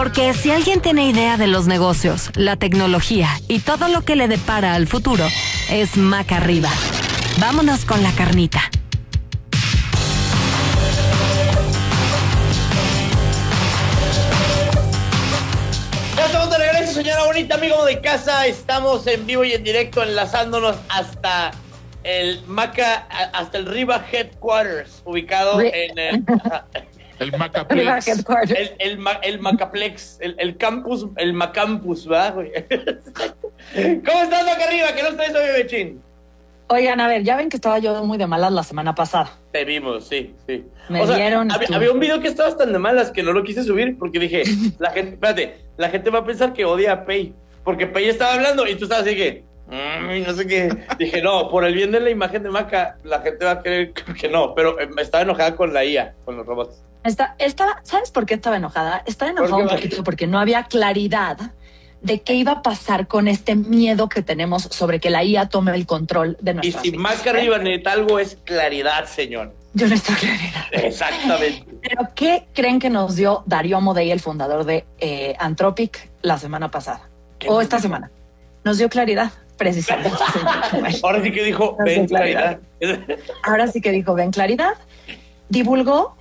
Porque si alguien tiene idea de los negocios, la tecnología y todo lo que le depara al futuro, es Maca Arriba. Vámonos con la carnita. Ya estamos de regreso, señora bonita, amigo de casa. Estamos en vivo y en directo, enlazándonos hasta el Maca, hasta el Riva Headquarters, ubicado en el Macaplex. El Macaplex, el campus, el Macampus, ¿verdad, güey? ¿Cómo estás, Maca Arriba? ¿Qué nos traes hoy, Bechín? Oigan, a ver, ya ven que estaba yo muy de malas la semana pasada. Te vimos, sí. Me dieron... Había un video que estabas tan de malas que no lo quise subir porque dije, la gente va a pensar que odia a Pei, porque Pei estaba hablando y tú estabas así que, no sé qué. Dije, no, por el bien de la imagen de Maca, la gente va a creer que no, pero estaba enojada con la IA, con los robots. ¿Sabes por qué estaba enojada? Estaba enojada un poquito porque no había claridad de qué iba a pasar con este miedo que tenemos sobre que la IA tome el control de nuestras vidas. Y si Maca Arriba necesita algo es claridad, señor. Yo necesito claridad. Exactamente. ¿Pero qué creen que nos dio Darío Amodei, el fundador de Anthropic, la semana pasada? O esta semana. Nos dio claridad, precisamente. Ahora sí que dijo, ven claridad. Ahora sí que dijo, ven claridad. Divulgó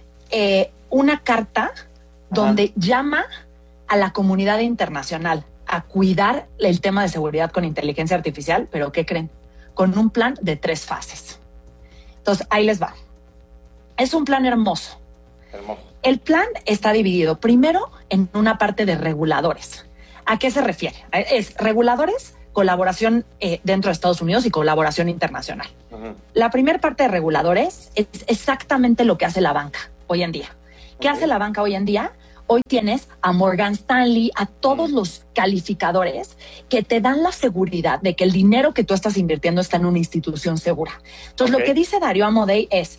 una carta donde llama a la comunidad internacional a cuidar el tema de seguridad con inteligencia artificial, pero ¿qué creen? Con un plan de 3 fases. Entonces, ahí les va. Es un plan hermoso. El plan está dividido primero en una parte de reguladores. ¿A qué se refiere? Es reguladores, colaboración dentro de Estados Unidos y colaboración internacional. La primera parte de reguladores es exactamente lo que hace la banca hoy en día. ¿Qué hace la banca hoy en día? Hoy tienes a Morgan Stanley, a todos los calificadores que te dan la seguridad de que el dinero que tú estás invirtiendo está en una institución segura. Entonces, lo que dice Darío Amodei es,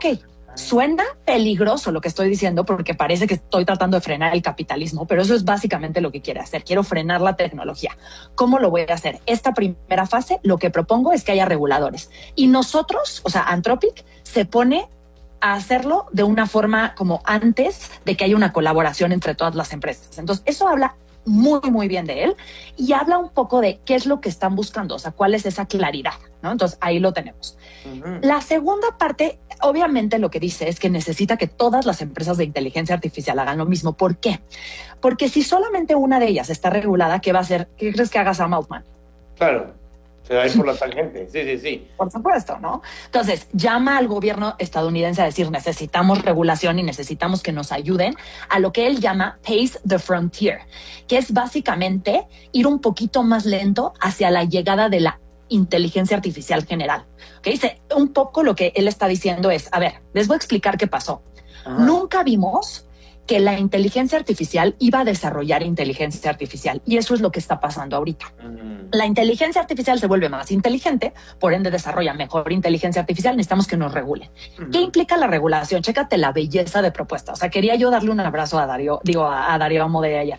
suena peligroso lo que estoy diciendo porque parece que estoy tratando de frenar el capitalismo, pero eso es básicamente lo que quiere hacer. Quiero frenar la tecnología. ¿Cómo lo voy a hacer? Esta primera fase, lo que propongo es que haya reguladores. Y nosotros, o sea, Anthropic, se pone a hacerlo de una forma como antes de que haya una colaboración entre todas las empresas. Entonces, eso habla muy, muy bien de él y habla un poco de qué es lo que están buscando, o sea, cuál es esa claridad, ¿no? Entonces, ahí lo tenemos. La segunda parte, obviamente lo que dice es que necesita que todas las empresas de inteligencia artificial hagan lo mismo. ¿Por qué? Porque si solamente una de ellas está regulada, ¿qué va a hacer? ¿Qué crees que haga Sam Altman? Claro. Se va a ir por la tangente, sí. Por supuesto, ¿no? Entonces, llama al gobierno estadounidense a decir, necesitamos regulación y necesitamos que nos ayuden a lo que él llama Pace the Frontier, que es básicamente ir un poquito más lento hacia la llegada de la inteligencia artificial general. ¿Okay? Un poco lo que él está diciendo es, a ver, les voy a explicar qué pasó. Nunca vimos que la inteligencia artificial iba a desarrollar inteligencia artificial. Y eso es lo que está pasando ahorita. La inteligencia artificial se vuelve más inteligente, por ende desarrolla mejor inteligencia artificial, necesitamos que nos regulen. ¿Qué implica la regulación? Chécate la belleza de propuesta. O sea, quería yo darle un abrazo a Darío Amodei ayer.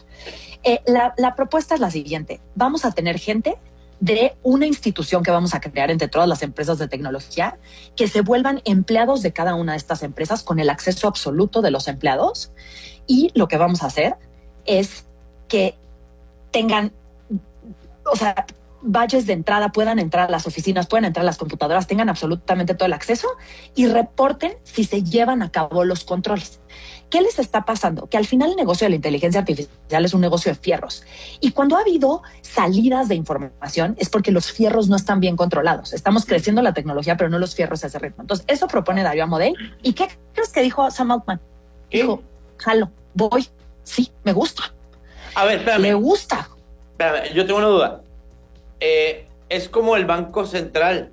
La propuesta es la siguiente. Vamos a tener gente de una institución que vamos a crear entre todas las empresas de tecnología que se vuelvan empleados de cada una de estas empresas con el acceso absoluto de los empleados, y lo que vamos a hacer es que tengan, o sea, badges de entrada, puedan entrar a las oficinas, puedan entrar a las computadoras, tengan absolutamente todo el acceso y reporten si se llevan a cabo los controles. ¿Qué les está pasando? Que al final el negocio de la inteligencia artificial es un negocio de fierros. Y cuando ha habido salidas de información es porque los fierros no están bien controlados. Estamos creciendo la tecnología, pero no los fierros a ese ritmo. Entonces, eso propone Darío Amodei. ¿Y qué crees que dijo Sam Altman? Dijo, jalo, voy, sí, me gusta. A ver, espérame. Me gusta. Espérame, yo tengo una duda. Es como el Banco Central.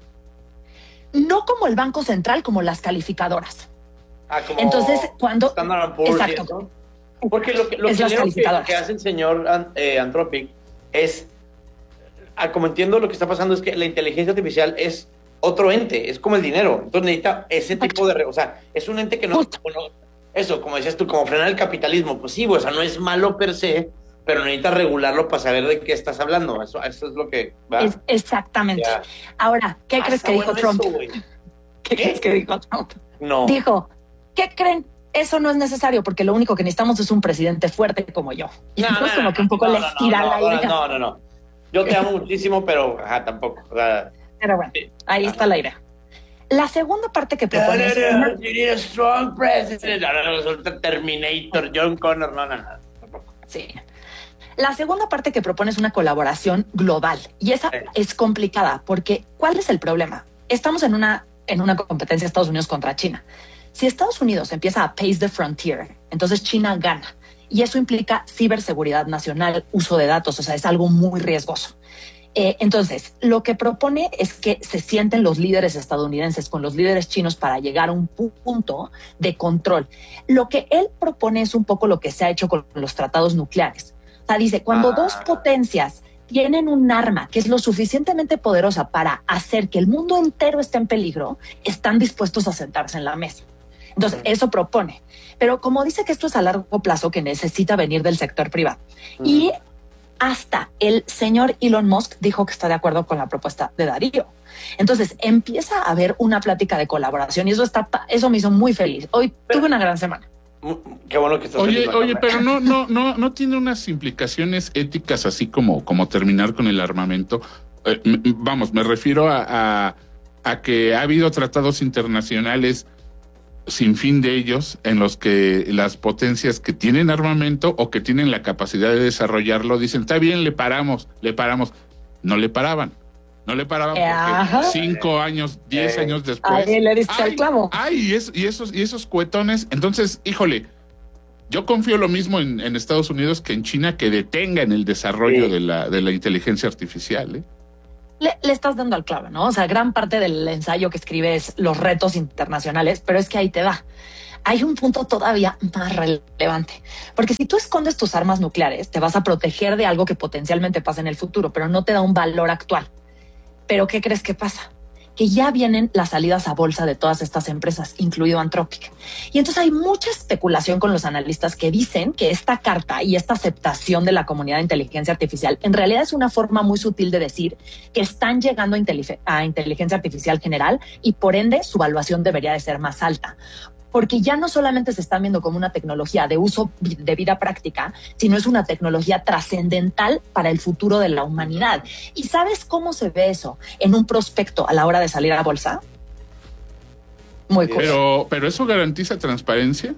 No como el Banco Central, como las calificadoras. Como entonces, cuando... Standard & Poor's. Exacto. Porque lo que hace el señor Anthropic es, como entiendo lo que está pasando, es que la inteligencia artificial es otro ente, es como el dinero. Entonces necesita ese tipo de... O sea, es un ente que no... Eso, como decías tú, como frenar el capitalismo. Pues sí, o sea, no es malo per se, pero necesitas regularlo para saber de qué estás hablando. Eso es lo que va. Exactamente. Ya. Ahora, ¿qué crees que dijo Trump? ¿Qué crees que dijo Trump? No. Dijo, ¿qué creen? eso no es necesario porque lo único que necesitamos es un presidente fuerte como yo. Y entonces como que un poco les tira la idea. No. Yo te amo muchísimo, pero tampoco. Pero bueno, ahí está la idea. La segunda parte que propone es you need a strong president. Terminator, John Connor, no. Sí. La segunda parte que propone es una colaboración global y esa es complicada porque ¿cuál es el problema? Estamos en una competencia de Estados Unidos contra China. Si Estados Unidos empieza a pace the frontier, entonces China gana y eso implica ciberseguridad nacional, uso de datos, o sea, es algo muy riesgoso. Entonces, lo que propone es que se sienten los líderes estadounidenses con los líderes chinos para llegar a un punto de control. Lo que él propone es un poco lo que se ha hecho con los tratados nucleares. O sea, dice, cuando dos potencias tienen un arma que es lo suficientemente poderosa para hacer que el mundo entero esté en peligro, están dispuestos a sentarse en la mesa. Entonces, eso propone. Pero como dice que esto es a largo plazo, que necesita venir del sector privado. Y hasta el señor Elon Musk dijo que está de acuerdo con la propuesta de Darío. Entonces empieza a haber una plática de colaboración y eso me hizo muy feliz. Hoy tuve una gran semana. Qué bueno que estás Oye, pero no tiene unas implicaciones éticas así como terminar con el armamento. Me refiero a que ha habido tratados internacionales sin fin de ellos, en los que las potencias que tienen armamento o que tienen la capacidad de desarrollarlo dicen, está bien, le paramos. No le paraban porque 5 años, 10 años después. Ahí le diste el clavo. Y esos cuetones. Entonces, híjole, yo confío lo mismo en Estados Unidos que en China, que detengan el desarrollo de la inteligencia artificial, Le estás dando al clavo, ¿no? O sea, gran parte del ensayo que escribe es los retos internacionales, pero es que ahí te va. Hay un punto todavía más relevante, porque si tú escondes tus armas nucleares, te vas a proteger de algo que potencialmente pasa en el futuro, pero no te da un valor actual. ¿Pero qué crees que pasa? Que ya vienen las salidas a bolsa de todas estas empresas, incluido Anthropic. Y entonces hay mucha especulación con los analistas que dicen que esta carta y esta aceptación de la comunidad de inteligencia artificial en realidad es una forma muy sutil de decir que están llegando a inteligencia artificial general y por ende su valuación debería de ser más alta. Porque ya no solamente se está viendo como una tecnología de uso de vida práctica, sino es una tecnología trascendental para el futuro de la humanidad. ¿Y sabes cómo se ve eso en un prospecto a la hora de salir a bolsa? Muy cool. Pero ¿eso garantiza transparencia?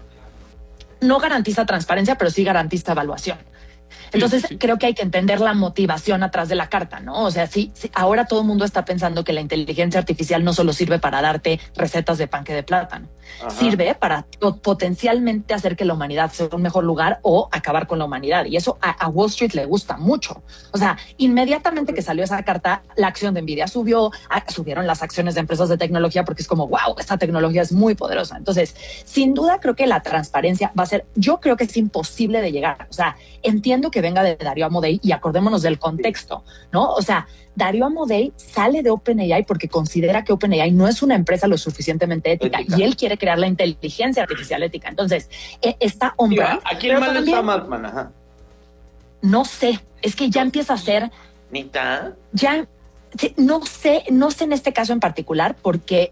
No garantiza transparencia, pero sí garantiza evaluación. Entonces, creo que hay que entender la motivación atrás de la carta, ¿no? O sea, sí, ahora todo el mundo está pensando que la inteligencia artificial no solo sirve para darte recetas de panque de plátano, sirve para potencialmente hacer que la humanidad sea un mejor lugar o acabar con la humanidad. Y eso a Wall Street le gusta mucho. O sea, inmediatamente que salió esa carta, la acción de Nvidia subieron las acciones de empresas de tecnología porque es como, wow, esta tecnología es muy poderosa. Entonces, sin duda creo que la transparencia va a ser, yo creo que es imposible de llegar. O sea, entiendo que venga de Darío Amodei y acordémonos del contexto, ¿no? O sea, Darío Amodei sale de OpenAI porque considera que OpenAI no es una empresa lo suficientemente ética y él quiere crear la inteligencia artificial ética. Entonces, está hombre. ¿A quién más le está Altman? No sé, es que ya empieza a ser. ¿Nita? Ya, no sé en este caso en particular porque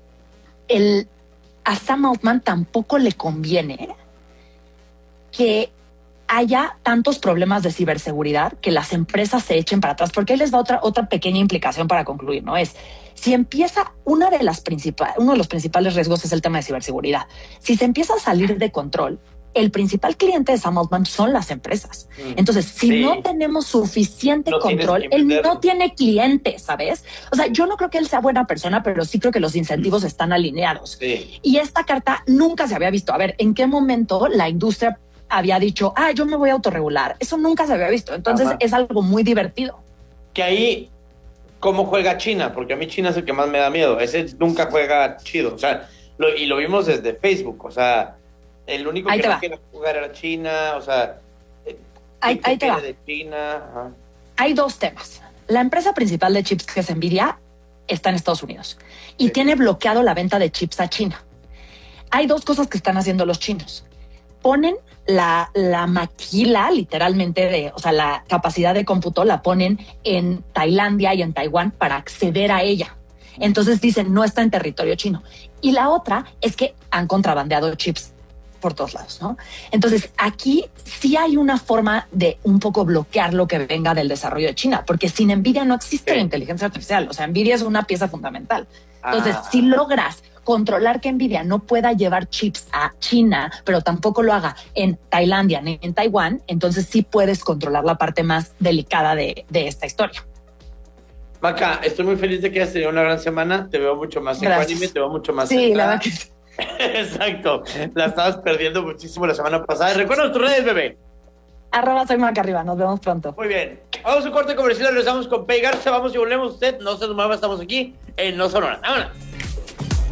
a Sam Altman tampoco le conviene que haya tantos problemas de ciberseguridad que las empresas se echen para atrás, porque ahí les va otra pequeña implicación para concluir, ¿no? Es, si empieza, uno de los principales riesgos es el tema de ciberseguridad. Si se empieza a salir de control, el principal cliente de Sam Altman son las empresas. Entonces, si no tenemos suficiente control, él no tiene clientes, ¿sabes? O sea, yo no creo que él sea buena persona, pero sí creo que los incentivos están alineados. Y esta carta nunca se había visto. A ver, ¿en qué momento la industria había dicho, yo me voy a autorregular? Eso nunca se había visto. Entonces es algo muy divertido. Que ahí, ¿cómo juega China? Porque a mí China es el que más me da miedo. Ese nunca juega chido. O sea, lo vimos desde Facebook. O sea, el único que no quiere jugar era China. O sea, ahí te va. De China. Hay dos temas. La empresa principal de chips, que es Nvidia, está en Estados Unidos y tiene bloqueado la venta de chips a China. Hay dos cosas que están haciendo los chinos. Ponen la maquila, literalmente, o sea, la capacidad de cómputo la ponen en Tailandia y en Taiwán para acceder a ella. Entonces dicen, no está en territorio chino. Y la otra es que han contrabandeado chips por todos lados, ¿no? Entonces, aquí sí hay una forma de un poco bloquear lo que venga del desarrollo de China, porque sin NVIDIA no existe la inteligencia artificial. O sea, NVIDIA es una pieza fundamental. Entonces, si logras controlar que NVIDIA no pueda llevar chips a China, pero tampoco lo haga en Tailandia ni en Taiwán, entonces sí puedes controlar la parte más delicada de esta historia. Maca, estoy muy feliz de que hayas tenido una gran semana. Te veo mucho más ecuánime, te veo mucho más sí, la verdad que sí. Exacto. La estabas perdiendo muchísimo la semana pasada. Recuerda tus redes, bebé. @soy Maca Arriba. Nos vemos pronto. Muy bien. Vamos a un corte comercial, regresamos con Pei Garza. Vamos y volvemos. Usted no se nos mueva, estamos aquí en No Sonora. ¡Vámonos!